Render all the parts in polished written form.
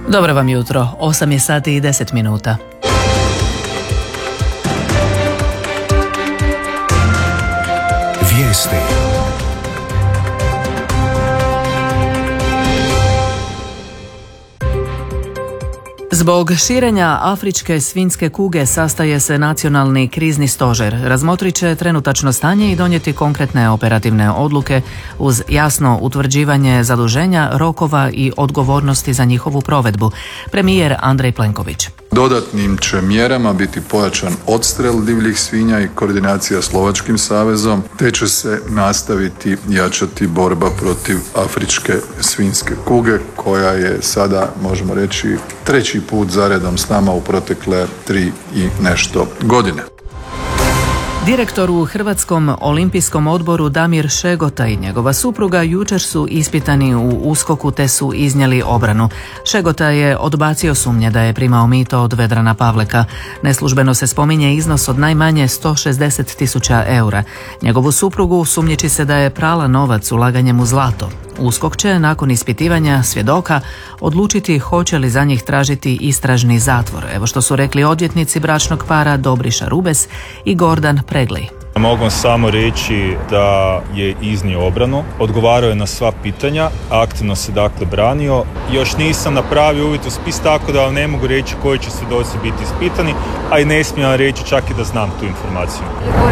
Dobro vam jutro, 8 je sati i 10 minuta. Vijesti. Zbog širenja afričke svinjske kuge sastaje se nacionalni krizni stožer. Razmotrit će trenutačno stanje i donijeti konkretne operativne odluke uz jasno utvrđivanje zaduženja, rokova i odgovornosti za njihovu provedbu. Premijer Andrej Plenković. Dodatnim će mjerama biti pojačan odstrel divljih svinja i koordinacija s Lovačkim savezom, te će se nastaviti jačati borba protiv afričke svinjske kuge, koja je sada, možemo reći, treći put zaredom s nama u protekle 3 i nešto godine. Direktor u Hrvatskom olimpijskom odboru Damir Šegota i njegova supruga jučer su ispitani u USKOK-u te su iznijeli obranu. Šegota je odbacio sumnje da je primao mito od Vedrana Pavleka. Neslužbeno se spominje iznos od najmanje 160.000 eura. Njegovu suprugu sumnjiči se da je prala novac ulaganjem u zlato. USKOK će nakon ispitivanja svjedoka odlučiti hoće li za njih tražiti istražni zatvor. Evo što su rekli odvjetnici bračnog para Dobriša Rubes i Gordan Preglej. Mogu samo reći da je iznio obranu, odgovarao je na sva pitanja, aktivno se dakle branio. Još nisam napravio uvid u spis, tako da vam ne mogu reći koji će svjedoci biti ispitani, a i ne smijem reći čak i da znam tu informaciju.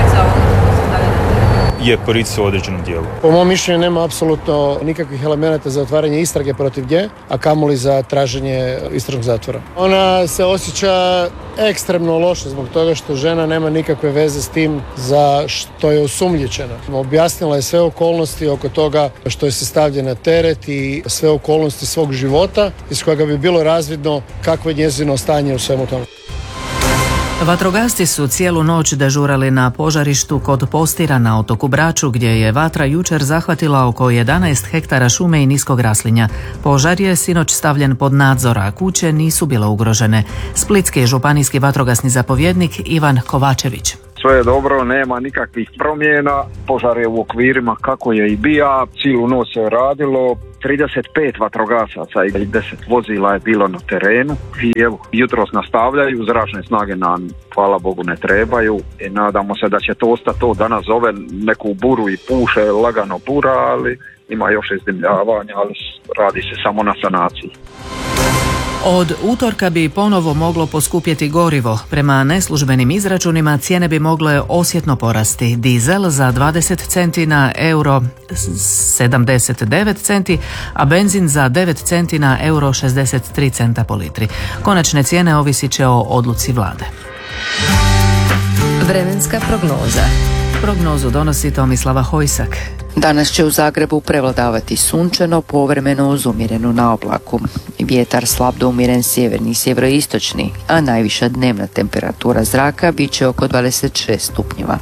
Je policija u određenom dijelu. Po mom mišljenju nema apsolutno nikakvih elemenata za otvaranje istrage protiv nje, a kamoli za traženje istražnog zatvora. Ona se osjeća ekstremno loše zbog toga što žena nema nikakve veze s tim za što je osumnjičena. Objasnila je sve okolnosti oko toga što je se stavlja na teret i sve okolnosti svog života iz kojega bi bilo razvidno kakvo je njezino stanje u svemu tome. Vatrogasci su cijelu noć dežurali na požarištu kod Postira na otoku Braču, gdje je vatra jučer zahvatila oko 11 hektara šume i niskog raslinja. Požar je sinoć stavljen pod nadzor, a kuće nisu bile ugrožene. Splitski županijski vatrogasni zapovjednik Ivan Kovačević. Sve je dobro, nema nikakvih promjena, požar je u okvirima kako je i bija, cijelu noć se radilo, 35 vatrogasaca i 10 vozila je bilo na terenu i evo, jutros nastavljaju, zračne snage nam, hvala Bogu, ne trebaju i nadamo se da će to ostati to. Danas zove neku buru i puše, lagano bura, ali ima još izdimljavanja, ali radi se samo na sanaciji. Od utorka bi ponovo moglo poskupjeti gorivo. Prema neslužbenim izračunima cijene bi mogle osjetno porasti. Dizel za 20 centi na euro 79 centi, a benzin za 9 centi na euro 63 centa po litri. Konačne cijene ovisit će o odluci vlade. Vremenska prognoza. Prognozu donosi Tomislava Hojsak. Danas će u Zagrebu prevladavati sunčano, povremeno uz umjerenu naoblaku. Vjetar slab do umjeren sjeverni i sjeveroistočni, a najviša dnevna temperatura zraka bit će oko 26 stupnjeva.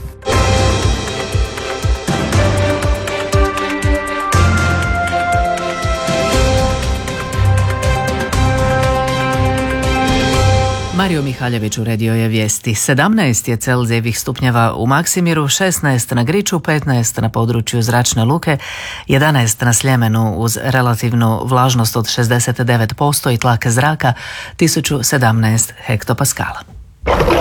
Mario Mihaljević uredio je vijesti. 17 je Celzijevih stupnjeva u Maksimiru, 16 na Griču, 15 na području Zračne luke, 11 na Sljemenu uz relativnu vlažnost od 69% i tlak zraka 1017 hektopaskala.